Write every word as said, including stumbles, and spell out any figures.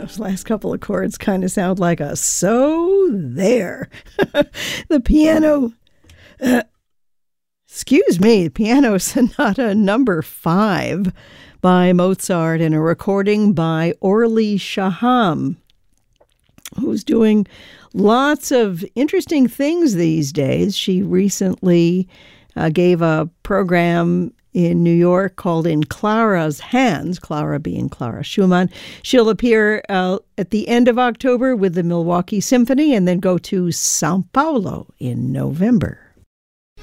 Those last couple of chords kind of sound like a so there. The piano, uh, excuse me, Piano Sonata number five by Mozart, in a recording by Orly Shaham, who's doing lots of interesting things these days. She recently uh, gave a program in New York called In Clara's Hands, Clara being Clara Schumann. She'll appear uh, at the end of October with the Milwaukee Symphony and then go to Sao Paulo in November.